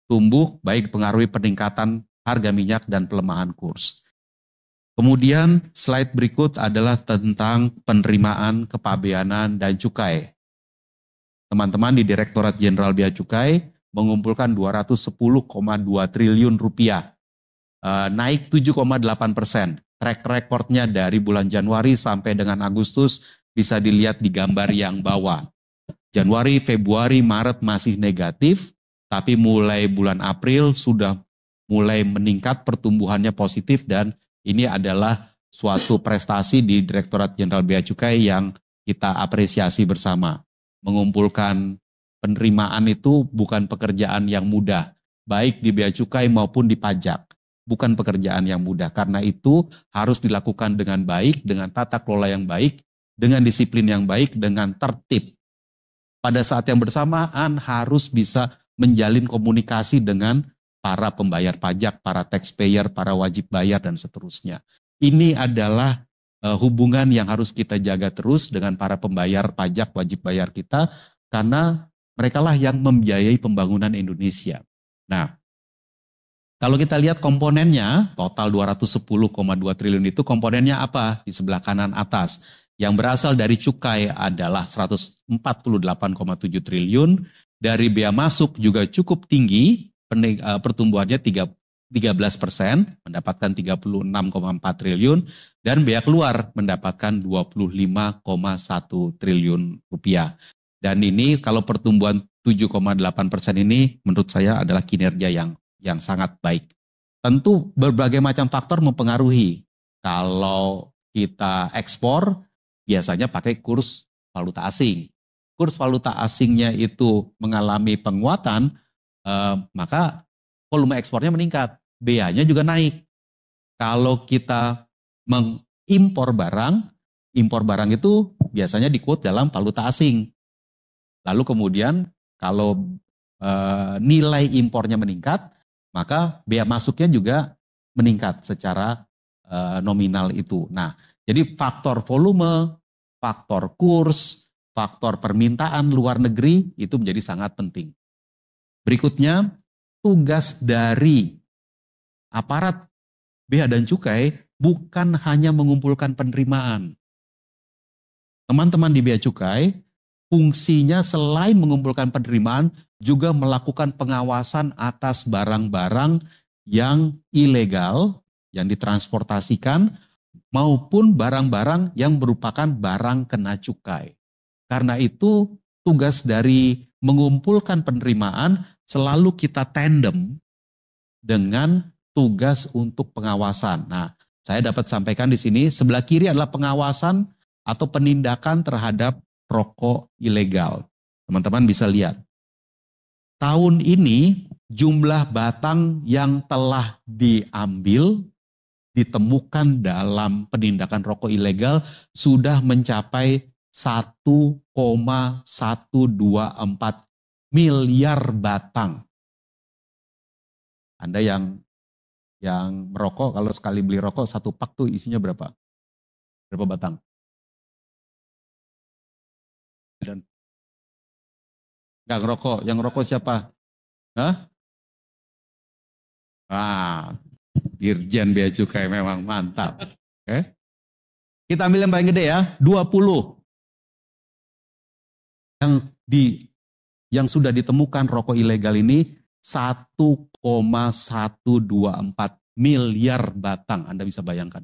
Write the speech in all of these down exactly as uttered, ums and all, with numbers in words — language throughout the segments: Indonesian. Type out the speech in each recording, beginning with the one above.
tumbuh baik dipengaruhi peningkatan harga minyak dan pelemahan kurs. Kemudian slide berikut adalah tentang penerimaan kepabeanan dan cukai. Teman-teman di Direktorat Jenderal Bea Cukai mengumpulkan dua ratus sepuluh koma dua triliun rupiah, naik tujuh koma delapan persen. Track recordnya dari bulan Januari sampai dengan Agustus bisa dilihat di gambar yang bawah. Januari, Februari, Maret masih negatif, tapi mulai bulan April sudah mulai meningkat, pertumbuhannya positif, dan ini adalah suatu prestasi di Direktorat Jenderal Bea Cukai yang kita apresiasi bersama. Mengumpulkan penerimaan itu bukan pekerjaan yang mudah, baik di bea cukai maupun di pajak. Bukan pekerjaan yang mudah, karena itu harus dilakukan dengan baik, dengan tata kelola yang baik, dengan disiplin yang baik, dengan tertib. Pada saat yang bersamaan harus bisa menjalin komunikasi dengan para pembayar pajak, para taxpayer, para wajib bayar, dan seterusnya. Ini adalah hubungan yang harus kita jaga terus dengan para pembayar pajak, wajib bayar kita, karena mereka lah yang membiayai pembangunan Indonesia. Nah, kalau kita lihat komponennya, total dua ratus sepuluh koma dua triliun itu komponennya apa? Di sebelah kanan atas. Yang berasal dari cukai adalah seratus empat puluh delapan koma tujuh triliun, dari bea masuk juga cukup tinggi, pertumbuhannya tiga belas persen, mendapatkan tiga puluh enam koma empat triliun, dan bea keluar mendapatkan dua puluh lima koma satu triliun rupiah. Dan ini kalau pertumbuhan tujuh koma delapan persen ini menurut saya adalah kinerja yang yang sangat baik. Tentu berbagai macam faktor mempengaruhi. Kalau kita ekspor, biasanya pakai kurs valuta asing. Kurs valuta asingnya itu mengalami penguatan, eh, maka volume ekspornya meningkat, beanya juga naik. Kalau kita mengimpor barang, impor barang itu biasanya di-quote dalam valuta asing. Lalu kemudian kalau e, nilai impornya meningkat, maka bea masuknya juga meningkat secara e, nominal itu. Nah, jadi faktor volume, faktor kurs, faktor permintaan luar negeri itu menjadi sangat penting. Berikutnya, tugas dari aparat bea dan cukai bukan hanya mengumpulkan penerimaan. Teman-teman di bea cukai, fungsinya selain mengumpulkan penerimaan, juga melakukan pengawasan atas barang-barang yang ilegal, yang ditransportasikan, maupun barang-barang yang merupakan barang kena cukai. Karena itu, tugas dari mengumpulkan penerimaan selalu kita tandem dengan tugas untuk pengawasan. Nah, saya dapat sampaikan di sini, sebelah kiri adalah pengawasan atau penindakan terhadap rokok ilegal. Teman-teman bisa lihat. Tahun ini jumlah batang yang telah diambil, ditemukan dalam penindakan rokok ilegal sudah mencapai satu koma satu dua empat miliar batang. Anda yang yang merokok, kalau sekali beli rokok satu pak tuh isinya berapa? Berapa batang? Dan nggak ngerokok, yang ngerokok siapa? Hah? Ah, Dirjen Bea Cukai memang mantap. Oke. Kita ambil yang paling gede ya, dua puluh. Yang di yang sudah ditemukan rokok ilegal ini satu koma satu dua empat miliar batang. Anda bisa bayangkan.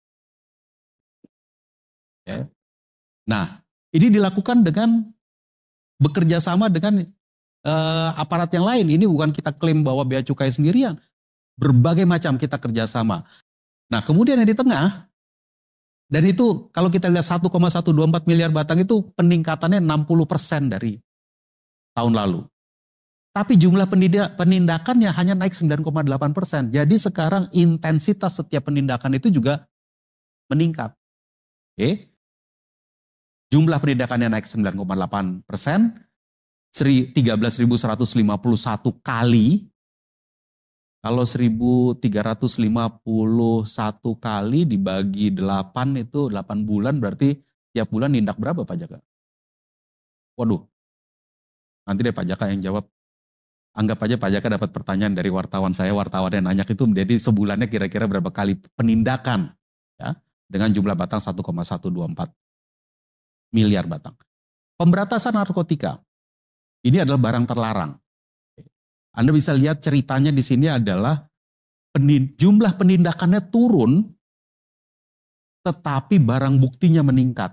Oke. Nah, ini dilakukan dengan bekerja sama dengan uh, aparat yang lain. Ini bukan kita klaim bahwa bea cukai sendirian. Berbagai macam kita kerjasama. Nah, kemudian yang di tengah, dan itu kalau kita lihat satu koma satu dua empat miliar batang itu peningkatannya enam puluh persen dari tahun lalu. Tapi jumlah penindakannya hanya naik sembilan koma delapan persen. Jadi sekarang intensitas setiap penindakan itu juga meningkat. Oke. Jumlah penindakannya naik sembilan koma delapan persen, tiga belas ribu seratus lima puluh satu kali. Kalau seribu tiga ratus lima puluh satu kali dibagi delapan itu delapan bulan, berarti tiap bulan nindak berapa Pak Jaka? Waduh, nanti deh Pak Jaka yang jawab. Anggap aja Pak Jaka dapat pertanyaan dari wartawan saya, wartawan yang nanya itu menjadi sebulannya kira-kira berapa kali penindakan ya, dengan jumlah batang satu koma satu dua empat miliar batang. Pemberantasan narkotika, ini adalah barang terlarang. Anda bisa lihat ceritanya di sini adalah penin, jumlah penindakannya turun, tetapi barang buktinya meningkat.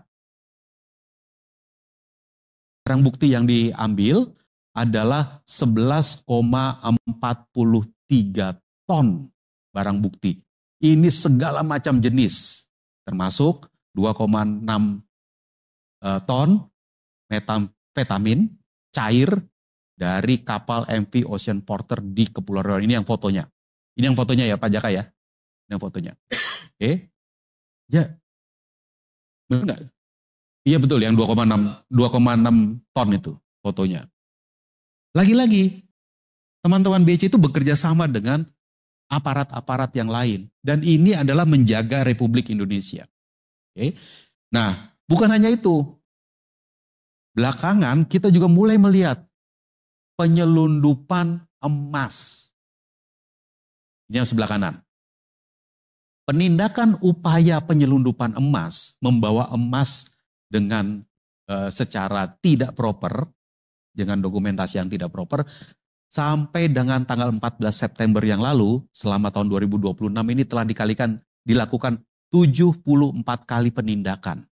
Barang bukti yang diambil adalah sebelas koma empat tiga ton barang bukti. Ini segala macam jenis, termasuk dua koma enam ton metamfetamin cair dari kapal M V Ocean Porter di Kepulauan Riau. Ini yang fotonya. Ini yang fotonya ya Pak Jaka ya. Ini yang fotonya. Oke. Okay. Ya. Benar nggak? Iya betul, yang dua koma enam ton itu fotonya. Lagi-lagi, teman-teman B C itu bekerja sama dengan aparat-aparat yang lain. Dan ini adalah menjaga Republik Indonesia. Oke. Nah, bukan hanya itu. Belakangan kita juga mulai melihat penyelundupan emas. Ini yang sebelah kanan. Penindakan upaya penyelundupan emas, membawa emas dengan uh, secara tidak proper, dengan dokumentasi yang tidak proper, sampai dengan tanggal empat belas September yang lalu, selama tahun dua ribu dua puluh enam ini telah dikalikan, dilakukan tujuh puluh empat kali penindakan.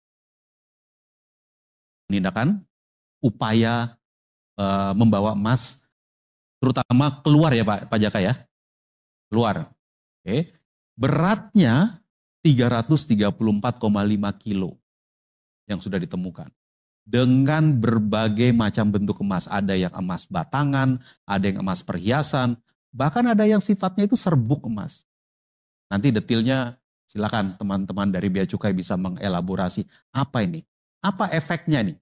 Penindakan upaya uh, membawa emas, terutama keluar ya Pak, Pak Jaka ya, keluar. Oke. Okay. Beratnya tiga ratus tiga puluh empat koma lima kilo yang sudah ditemukan. Dengan berbagai macam bentuk emas. Ada yang emas batangan, ada yang emas perhiasan, bahkan ada yang sifatnya itu serbuk emas. Nanti detailnya silakan teman-teman dari Bea Cukai bisa mengelaborasi apa ini. Apa efeknya nih?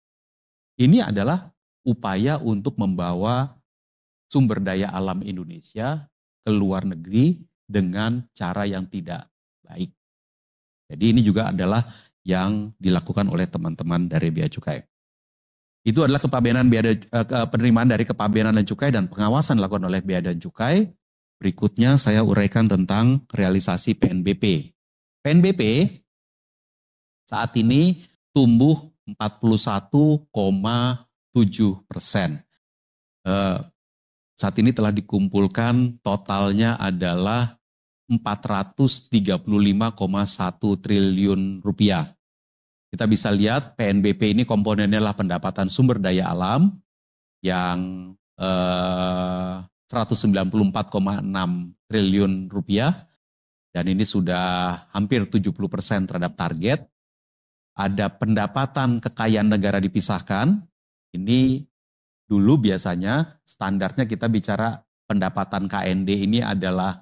Ini adalah upaya untuk membawa sumber daya alam Indonesia ke luar negeri dengan cara yang tidak baik. Jadi ini juga adalah yang dilakukan oleh teman-teman dari Bea Cukai. Itu adalah kepabeanan bea eh, penerimaan dari kepabeanan dan cukai dan pengawasan dilakukan oleh Bea dan Cukai. Berikutnya saya uraikan tentang realisasi P N B P. P N B P saat ini tumbuh empat puluh satu koma tujuh persen. Eh, saat ini telah dikumpulkan totalnya adalah empat ratus tiga puluh lima koma satu triliun rupiah. Kita bisa lihat P N B P ini komponennya adalah pendapatan sumber daya alam yang eh, seratus sembilan puluh empat koma enam triliun rupiah dan ini sudah hampir tujuh puluh persen terhadap target. Ada pendapatan kekayaan negara dipisahkan. Ini dulu biasanya standarnya kita bicara pendapatan K N D ini adalah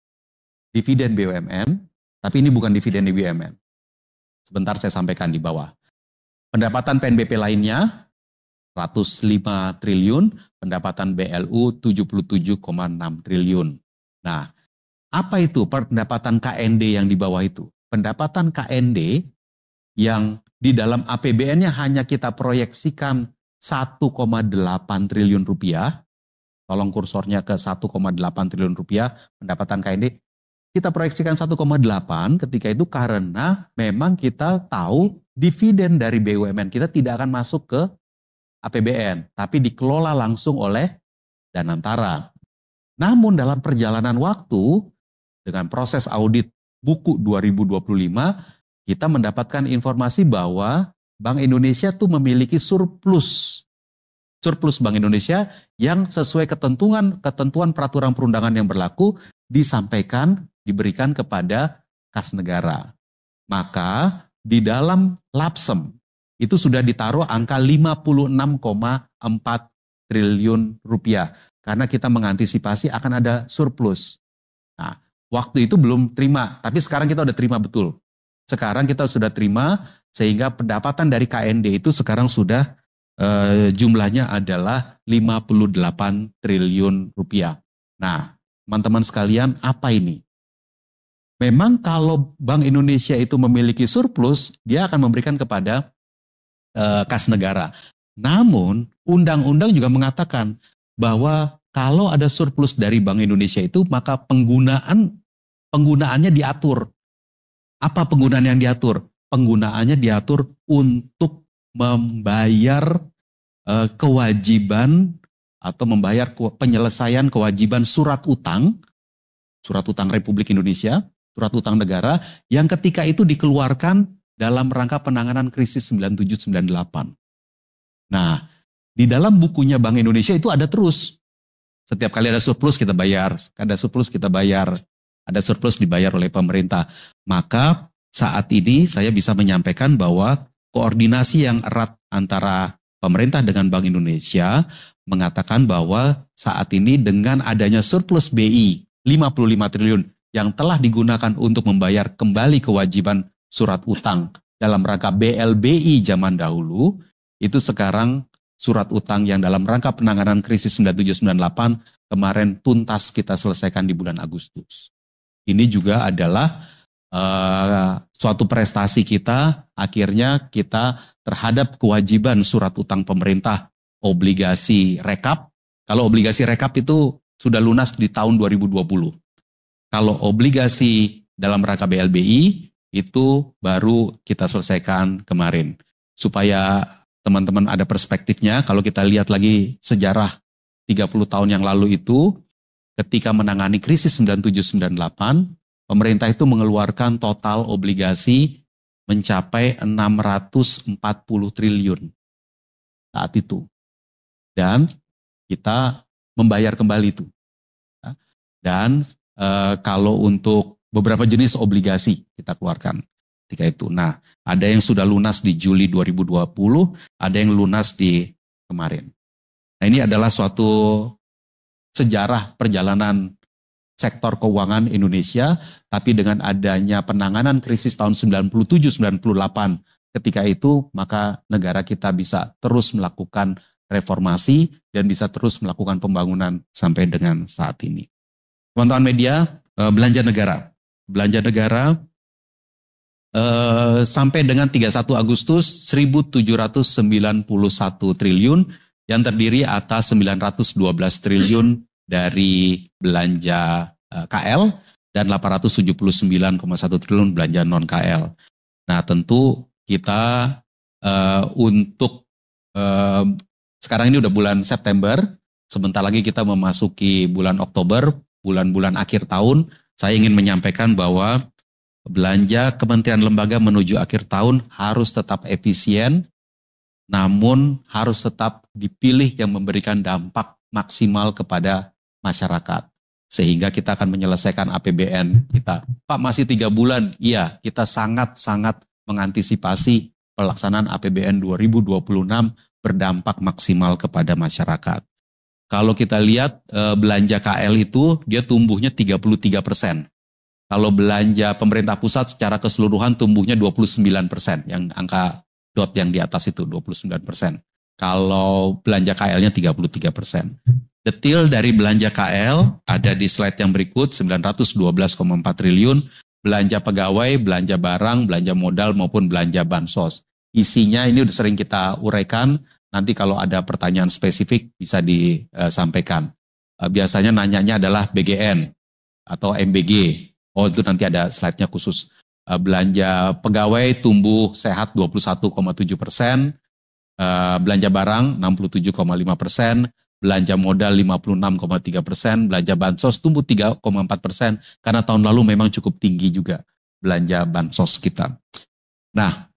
dividen B U M N, tapi ini bukan dividen B U M N. Sebentar saya sampaikan di bawah. Pendapatan P N B P lainnya seratus lima triliun, pendapatan B L U tujuh puluh tujuh koma enam triliun. Nah, apa itu pendapatan K N D yang di bawah itu? Pendapatan K N D yang di dalam A P B N-nya hanya kita proyeksikan satu koma delapan triliun rupiah. Tolong kursornya ke satu koma delapan triliun rupiah pendapatan K N D. Kita proyeksikan satu koma delapan ketika itu karena memang kita tahu dividen dari B U M N kita tidak akan masuk ke A P B N, tapi dikelola langsung oleh Danantara. Namun dalam perjalanan waktu, dengan proses audit buku dua ribu dua puluh lima, kita mendapatkan informasi bahwa Bank Indonesia tuh memiliki surplus. Surplus Bank Indonesia yang sesuai ketentuan ketentuan peraturan perundangan yang berlaku disampaikan diberikan kepada kas negara. Maka di dalam lapsem itu sudah ditaruh angka lima puluh enam koma empat triliun rupiah. Karena kita mengantisipasi akan ada surplus. Nah, waktu itu belum terima, tapi sekarang kita udah terima betul. Sekarang kita sudah terima sehingga pendapatan dari K N D itu sekarang sudah eh, jumlahnya adalah lima puluh delapan triliun rupiah. Nah, teman-teman sekalian, apa ini? Memang kalau Bank Indonesia itu memiliki surplus, dia akan memberikan kepada uh, kas negara. Namun, undang-undang juga mengatakan bahwa kalau ada surplus dari Bank Indonesia itu, maka penggunaan penggunaannya diatur. Apa penggunaan yang diatur? Penggunaannya diatur untuk membayar eh, kewajiban atau membayar penyelesaian kewajiban surat utang, surat utang Republik Indonesia, surat utang negara, yang ketika itu dikeluarkan dalam rangka penanganan krisis sembilan tujuh sembilan delapan. Nah, di dalam bukunya Bank Indonesia itu ada terus. Setiap kali ada surplus kita bayar, ada surplus kita bayar, ada surplus dibayar oleh pemerintah. Maka saat ini saya bisa menyampaikan bahwa koordinasi yang erat antara pemerintah dengan Bank Indonesia mengatakan bahwa saat ini dengan adanya surplus B I lima puluh lima triliun yang telah digunakan untuk membayar kembali kewajiban surat utang dalam rangka B L B I zaman dahulu, itu sekarang surat utang yang dalam rangka penanganan krisis sembilan tujuh sembilan delapan kemarin tuntas kita selesaikan di bulan Agustus. Ini juga adalah uh, suatu prestasi kita, akhirnya kita terhadap kewajiban surat utang pemerintah obligasi rekap. Kalau obligasi rekap itu sudah lunas di tahun dua ribu dua puluh. Kalau obligasi dalam rangka B L B I itu baru kita selesaikan kemarin. Supaya teman-teman ada perspektifnya, kalau kita lihat lagi sejarah tiga puluh tahun yang lalu itu, ketika menangani krisis sembilan tujuh sembilan delapan, pemerintah itu mengeluarkan total obligasi mencapai enam ratus empat puluh triliun saat itu. Dan kita membayar kembali itu. Dan e, kalau untuk beberapa jenis obligasi kita keluarkan ketika itu. Nah, ada yang sudah lunas di Juli dua ribu dua puluh, ada yang lunas di kemarin. Nah, ini adalah suatu sejarah perjalanan sektor keuangan Indonesia, tapi dengan adanya penanganan krisis tahun sembilan puluh tujuh sembilan puluh delapan, ketika itu maka negara kita bisa terus melakukan reformasi dan bisa terus melakukan pembangunan sampai dengan saat ini. Teman-teman media, belanja negara. Belanja negara eh, sampai dengan tiga puluh satu Agustus seribu tujuh ratus sembilan puluh satu triliun yang terdiri atas sembilan ratus dua belas triliun dari belanja eh, K L dan delapan ratus tujuh puluh sembilan koma satu triliun belanja non K L. Nah, tentu kita eh, untuk eh, sekarang ini udah bulan September, sebentar lagi kita memasuki bulan Oktober, bulan-bulan akhir tahun. Saya ingin menyampaikan bahwa belanja kementerian lembaga menuju akhir tahun harus tetap efisien, namun harus tetap dipilih yang memberikan dampak maksimal kepada masyarakat. Sehingga kita akan menyelesaikan A P B N kita. Pak, masih tiga bulan. Iya, kita sangat-sangat mengantisipasi pelaksanaan A P B N dua ribu dua puluh enam berdampak maksimal kepada masyarakat. Kalau kita lihat e, belanja K L itu dia tumbuhnya tiga puluh tiga persen. Kalau belanja pemerintah pusat secara keseluruhan tumbuhnya dua puluh sembilan persen. Yang angka dot yang di atas itu dua puluh sembilan persen. Kalau belanja K L-nya tiga puluh tiga persen. Detail dari belanja K L ada di slide yang berikut, sembilan ratus dua belas koma empat triliun. Belanja pegawai, belanja barang, belanja modal maupun belanja bansos. Isinya ini udah sering kita uraikan. Nanti kalau ada pertanyaan spesifik bisa disampaikan. Biasanya nanyanya adalah B G N atau M B G. Oh, itu nanti ada slide-nya khusus. Belanja pegawai tumbuh sehat dua puluh satu koma tujuh persen. Belanja barang enam puluh tujuh koma lima persen. Belanja modal lima puluh enam koma tiga persen. Belanja bansos tumbuh tiga koma empat persen. Karena tahun lalu memang cukup tinggi juga belanja bansos kita. Nah,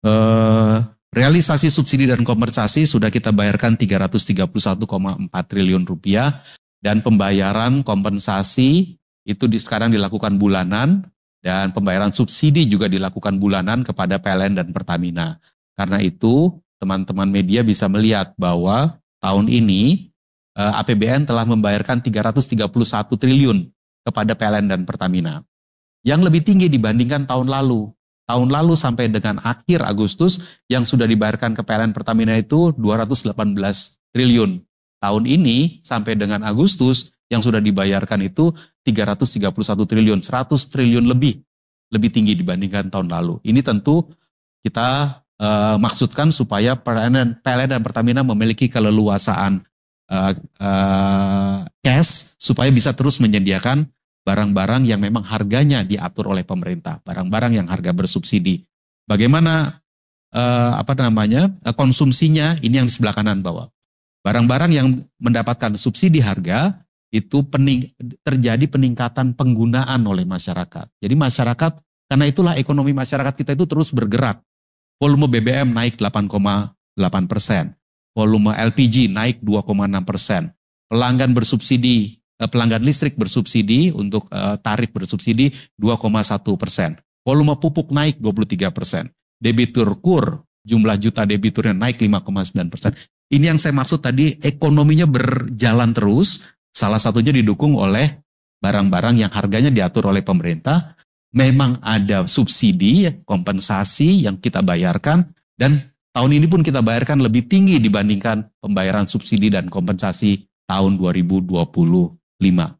eh, realisasi subsidi dan kompensasi sudah kita bayarkan tiga ratus tiga puluh satu koma empat triliun rupiah dan pembayaran kompensasi itu di, sekarang dilakukan bulanan dan pembayaran subsidi juga dilakukan bulanan kepada P L N dan Pertamina. Karena itu teman-teman media bisa melihat bahwa tahun ini eh, A P B N telah membayarkan tiga ratus tiga puluh satu triliun kepada P L N dan Pertamina. Yang lebih tinggi dibandingkan tahun lalu. Tahun lalu sampai dengan akhir Agustus yang sudah dibayarkan ke P L N Pertamina itu dua ratus delapan belas triliun. Tahun ini sampai dengan Agustus yang sudah dibayarkan itu tiga ratus tiga puluh satu triliun, seratus triliun lebih, lebih tinggi dibandingkan tahun lalu. Ini tentu kita eh, maksudkan supaya P L N, P L N dan Pertamina memiliki keleluasaan uh, uh, cash supaya bisa terus menyediakan barang-barang yang memang harganya diatur oleh pemerintah, barang-barang yang harga bersubsidi. Bagaimana uh, apa namanya uh, konsumsinya? Ini yang di sebelah kanan bawah. Barang-barang yang mendapatkan subsidi harga itu pening, terjadi peningkatan penggunaan oleh masyarakat. Jadi masyarakat, karena itulah ekonomi masyarakat kita itu terus bergerak. Volume B B M naik delapan koma delapan persen, volume L P G naik dua koma enam persen, pelanggan bersubsidi, eh, pelanggan listrik bersubsidi untuk eh, tarif bersubsidi dua koma satu persen, volume pupuk naik dua puluh tiga persen, debitur kur, jumlah juta debiturnya naik lima koma sembilan persen. Ini yang saya maksud tadi, ekonominya berjalan terus, salah satunya didukung oleh barang-barang yang harganya diatur oleh pemerintah. Memang ada subsidi, kompensasi yang kita bayarkan, dan tahun ini pun kita bayarkan lebih tinggi dibandingkan pembayaran subsidi dan kompensasi tahun dua ribu dua puluh lima.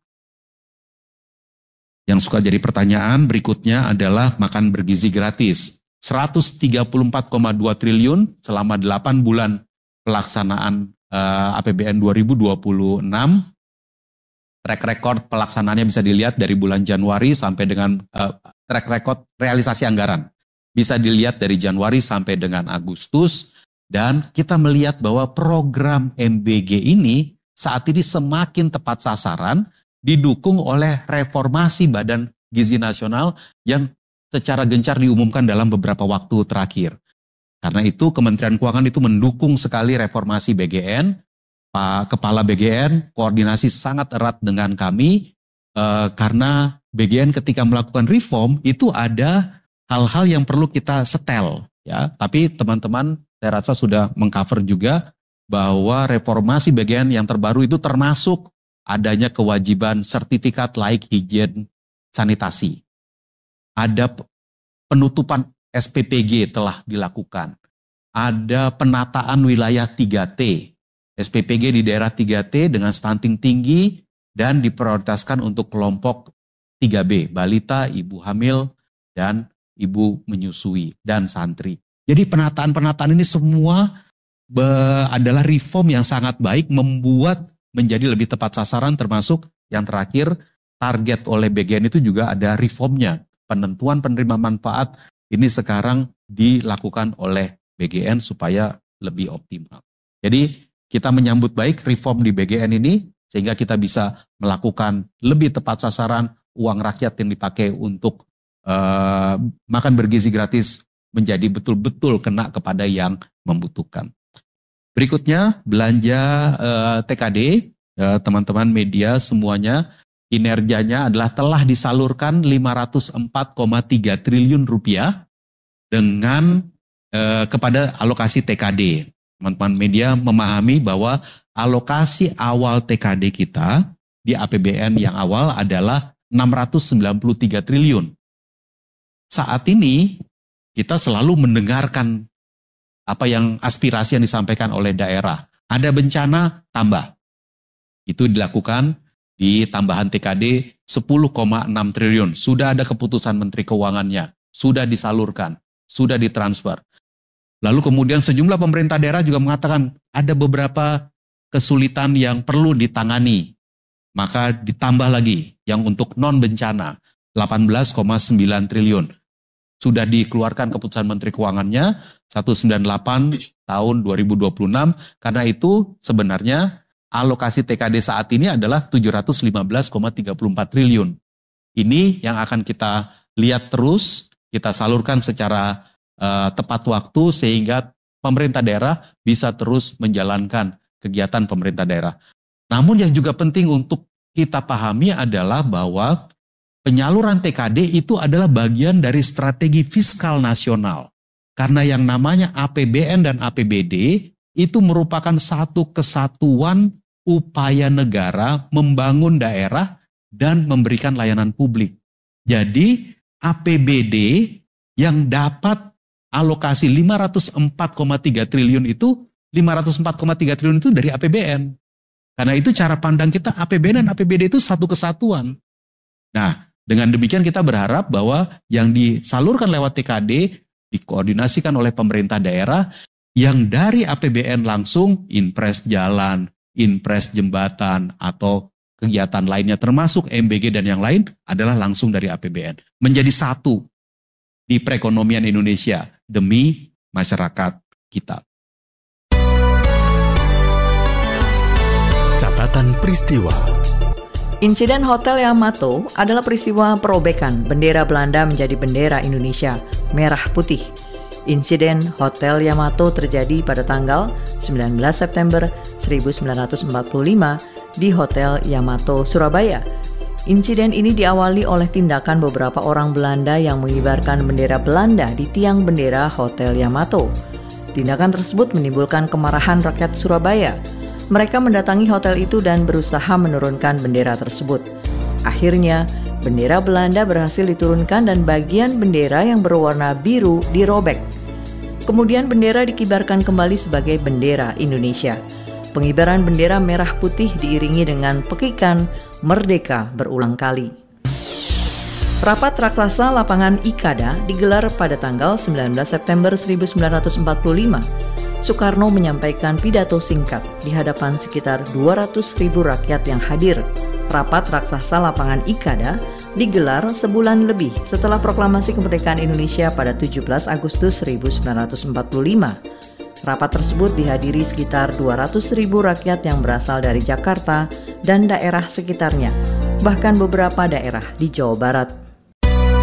Yang suka jadi pertanyaan berikutnya adalah makan bergizi gratis. seratus tiga puluh empat koma dua triliun selama delapan bulan pelaksanaan uh, A P B N dua ribu dua puluh enam. Track record pelaksanaannya bisa dilihat dari bulan Januari sampai dengan uh, track record realisasi anggaran. Bisa dilihat dari Januari sampai dengan Agustus, dan kita melihat bahwa program M B G ini saat ini semakin tepat sasaran, didukung oleh reformasi Badan Gizi Nasional yang secara gencar diumumkan dalam beberapa waktu terakhir. Karena itu Kementerian Keuangan itu mendukung sekali reformasi B G N. Pak Kepala B G N koordinasi sangat erat dengan kami eh, karena B G N ketika melakukan reform itu ada hal-hal yang perlu kita setel, ya. Tapi teman-teman saya rasa sudah mengcover juga bahwa reformasi B G N yang terbaru itu termasuk adanya kewajiban sertifikat layak higien sanitasi. Ada penutupan S P P G telah dilakukan. Ada penataan wilayah tiga T. S P P G di daerah tiga T dengan stunting tinggi dan diprioritaskan untuk kelompok tiga B, balita, ibu hamil, dan ibu menyusui, dan santri. Jadi penataan-penataan ini semua be, adalah reform yang sangat baik, membuat menjadi lebih tepat sasaran, termasuk yang terakhir, target oleh B G N itu juga ada reformnya. Penentuan penerima manfaat ini sekarang dilakukan oleh B G N supaya lebih optimal. Jadi kita menyambut baik reform di B G N ini, sehingga kita bisa melakukan lebih tepat sasaran, uang rakyat yang dipakai untuk uh, makan bergizi gratis menjadi betul-betul kena kepada yang membutuhkan. Berikutnya, belanja uh, T K D, uh, teman-teman media semuanya, kinerjanya adalah telah disalurkan lima ratus empat koma tiga triliun rupiah dengan uh, kepada alokasi T K D. Teman-teman media memahami bahwa alokasi awal T K D kita di A P B N yang awal adalah enam ratus sembilan puluh tiga triliun. Saat ini kita selalu mendengarkan apa yang aspirasi yang disampaikan oleh daerah. Ada bencana, tambah. Itu dilakukan di tambahan T K D sepuluh koma enam triliun. Sudah ada keputusan Menteri Keuangannya, sudah disalurkan, sudah ditransfer. Lalu kemudian sejumlah pemerintah daerah juga mengatakan ada beberapa kesulitan yang perlu ditangani. Maka ditambah lagi yang untuk non-bencana delapan belas koma sembilan triliun. Sudah dikeluarkan keputusan Menteri Keuangannya seratus sembilan puluh delapan tahun dua ribu dua puluh enam. Karena itu sebenarnya alokasi T K D saat ini adalah tujuh ratus lima belas koma tiga puluh empat triliun. Ini yang akan kita lihat terus, kita salurkan secara Uh, tepat waktu sehingga pemerintah daerah bisa terus menjalankan kegiatan pemerintah daerah. Namun yang juga penting untuk kita pahami adalah bahwa penyaluran T K D itu adalah bagian dari strategi fiskal nasional. Karena yang namanya A P B N dan A P B D itu merupakan satu kesatuan upaya negara membangun daerah dan memberikan layanan publik. Jadi A P B D yang dapat alokasi lima ratus empat koma tiga triliun itu, lima ratus empat koma tiga triliun itu dari A P B N. Karena itu cara pandang kita A P B N dan A P B D itu satu kesatuan. Nah, dengan demikian kita berharap bahwa yang disalurkan lewat T K D dikoordinasikan oleh pemerintah daerah, yang dari A P B N langsung impres jalan, impres jembatan atau kegiatan lainnya termasuk M B G dan yang lain adalah langsung dari A P B N. Menjadi satu di perekonomian Indonesia demi masyarakat kita. Catatan peristiwa. Insiden Hotel Yamato adalah peristiwa perobekan bendera Belanda menjadi bendera Indonesia, merah putih. Insiden Hotel Yamato terjadi pada tanggal sembilan belas September seribu sembilan ratus empat puluh lima di Hotel Yamato, Surabaya. Insiden ini diawali oleh tindakan beberapa orang Belanda yang mengibarkan bendera Belanda di tiang bendera Hotel Yamato. Tindakan tersebut menimbulkan kemarahan rakyat Surabaya. Mereka mendatangi hotel itu dan berusaha menurunkan bendera tersebut. Akhirnya, bendera Belanda berhasil diturunkan dan bagian bendera yang berwarna biru dirobek. Kemudian bendera dikibarkan kembali sebagai bendera Indonesia. Pengibaran bendera merah putih diiringi dengan pekikan Merdeka berulang kali. Rapat raksasa lapangan Ikada digelar pada tanggal sembilan belas September seribu sembilan ratus empat puluh lima. Soekarno menyampaikan pidato singkat di hadapan sekitar dua ratus ribu rakyat yang hadir. Rapat raksasa lapangan Ikada digelar sebulan lebih setelah proklamasi kemerdekaan Indonesia pada tujuh belas Agustus seribu sembilan ratus empat puluh lima. Rapat tersebut dihadiri sekitar dua ratus ribu rakyat yang berasal dari Jakarta dan daerah sekitarnya, bahkan beberapa daerah di Jawa Barat.